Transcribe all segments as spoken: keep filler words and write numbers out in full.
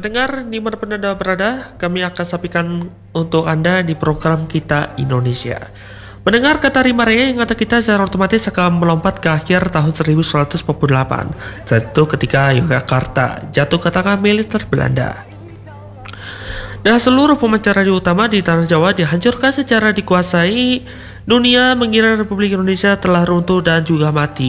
Pendengar dimanapun Anda berada, kami akan sampaikan untuk Anda di program Kita Indonesia. Mendengar kata Rima Raya yang kata kita secara otomatis akan melompat ke akhir tahun seribu sembilan ratus empat puluh delapan, saat itu ketika Yogyakarta jatuh ke tangan militer Belanda. Dan seluruh pemancar radio utama di tanah Jawa dihancurkan secara dikuasai. Dunia mengira Republik Indonesia telah runtuh dan juga mati.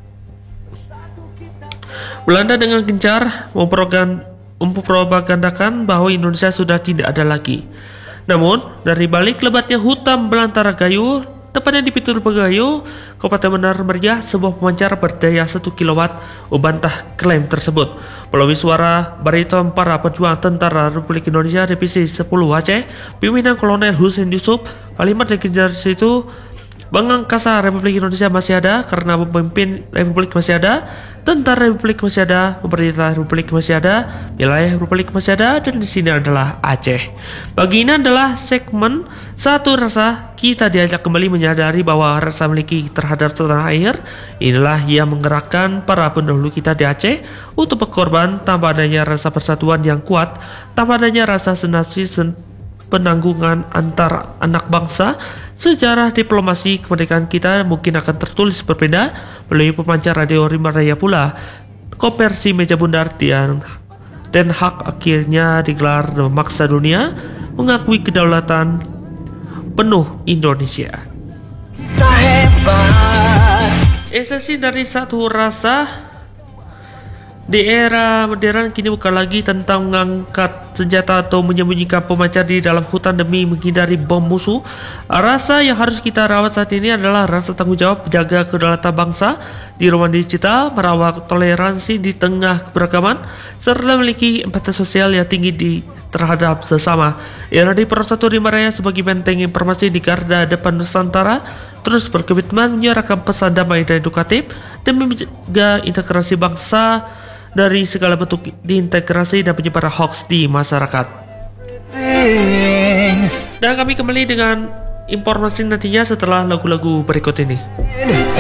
Belanda dengan gencar memprogram mempropagandakan bahwa Indonesia sudah tidak ada lagi. Namun, dari balik lebatnya hutan belantara Gayo, tepatnya di Pitur Gayo, Kabupaten Benar Meriah, sebuah pemancar berdaya satu kilowatt membantah klaim tersebut. Melalui suara bariton para pejuang tentara Republik Indonesia Divisi sepuluh Aceh, pimpinan Kolonel Husein Yusuf, kalimat legendaris itu, Bang Angkasa Republik Indonesia masih ada karena pemimpin Republik masih ada, tentara Republik masih ada, pemerintah Republik masih ada, wilayah Republik masih ada, dan di sini adalah Aceh. Bagi ini adalah segmen satu rasa kita diajak kembali menyadari bahwa rasa memiliki terhadap tanah air inilah yang menggerakkan para pendahulu kita di Aceh untuk berkorban tanpa adanya rasa persatuan yang kuat, tanpa adanya rasa senasib sen penanggungan antar anak bangsa. Sejarah diplomasi kemerdekaan kita mungkin akan tertulis berbeda melalui pemancar radio Rima Raya pula. Konversi meja bundar dan Den Haag akhirnya digelar memaksa dunia mengakui kedaulatan penuh Indonesia. Esensi dari satu rasa di era modern kini bukan lagi tentang mengangkat senjata atau menyembunyikan pemancar di dalam hutan demi menghindari bom musuh. Rasa yang harus kita rawat saat ini adalah rasa tanggung jawab menjaga kedaulatan bangsa di ruang digital, merawat toleransi di tengah keberagaman, serta memiliki empati sosial yang tinggi di terhadap sesama. Era di Persatu Rima Raya sebagai benteng informasi di garda depan Nusantara terus berkomitmen menyuarakan pesan damai dan edukatif demi menjaga integrasi bangsa dari segala bentuk diintegrasi dan penyebaran hoax di masyarakat. Dan kami kembali dengan informasi nantinya setelah lagu-lagu berikut ini.